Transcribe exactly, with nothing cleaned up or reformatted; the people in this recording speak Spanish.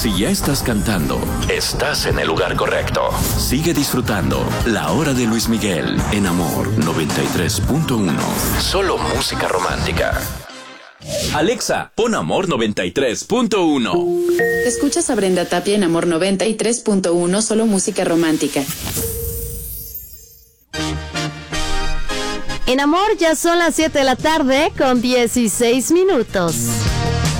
Si ya estás cantando, estás en el lugar correcto. Sigue disfrutando La Hora de Luis Miguel en Amor noventa y tres punto uno. Solo música romántica. Alexa, pon Amor noventa y tres punto uno. Escuchas a Brenda Tapia en Amor noventa y tres punto uno, solo música romántica. En Amor ya son las siete de la tarde con dieciséis minutos.